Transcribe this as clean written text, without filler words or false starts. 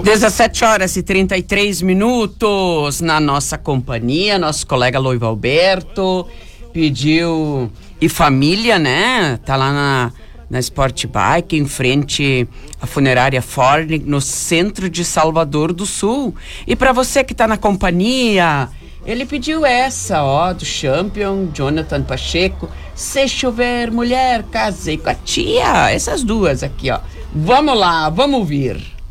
17 horas e 33 minutos na nossa companhia, nosso colega Loivo Alberto pediu, e família, né? Tá lá na Sport Bike, em frente à funerária Forning, no centro de Salvador do Sul. E para você que tá na companhia, ele pediu essa, ó, do Champion, Jonathan Pacheco. Se chover, mulher, casei com a tia. Essas duas aqui, ó. Vamos lá, vamos ouvir.